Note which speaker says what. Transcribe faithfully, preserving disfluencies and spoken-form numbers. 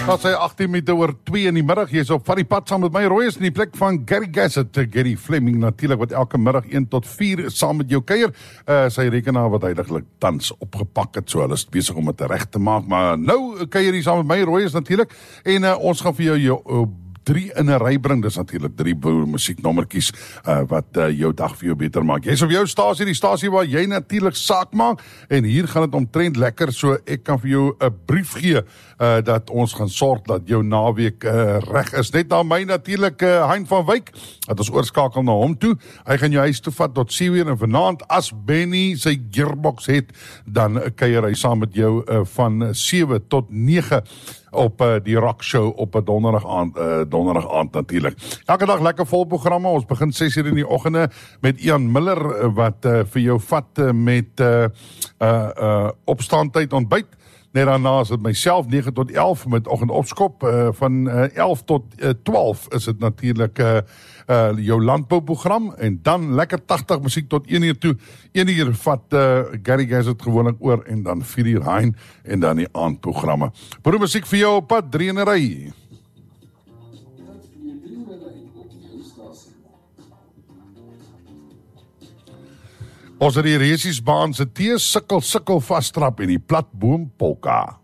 Speaker 1: Dat sê agttien minute oor twee in die middag. Jy is op van die pad saam met my Roy is in die plek van Gary Gassett, Gary Fleming natuurlik wat elke middag een tot vier saam met jou kuier. Uh, sy rekenaar wat heiliglik tans opgepak het, so hulle is besig om dit reg te maak, maar nou kuier jy saam met my Roy is natuurlik en uh, ons gaan vir jou jou uh, drie in 'n ry bring, dis natuurlik drie boer musieknommertjies uh, wat uh, jou dag vir jou beter maak. Jy is op jou stasie, die stasie waar jy natuurlik saak maak en hier gaan dit omtrent lekker, so ek kan vir jou 'n brief gee uh, dat ons gaan sorg dat jou naweek uh, reg is. Net na my natuurlik uh, Hein van Wyk, dat ons oorskakel na hom toe. Hy gaan jou huis toe vat tot sewe uur en vanaand as Benny sy gearbox het, dan uh, kuier hy saam met jou uh, van sewe tot nege op uh, die rock show op 'n donderdag aand, uh, donderdag aand natuurlik. Elke dag lekker vol programme. Ons begin ses uur in die oggende met Ian Miller uh, wat uh, vir jou vat uh, met uh, uh, uh, opstaantyd ontbyt. Net daarna is dit myself nege tot elf met oggendopskop. Uh, van uh, elf tot uh, twaalf is dit natuurlik uh, uh, jou landbouprogram en dan lekker tagtig musiek tot een uur toe. een uur vat uh, Gary Gassett gewoonlik oor en dan vier uur Hein en dan die aandprogramme. Broer musiek vir jou op pad, drie in 'n ry. Ons het die Resiesbaan se tee sikkel sikkel vasstrap en die platboom polka.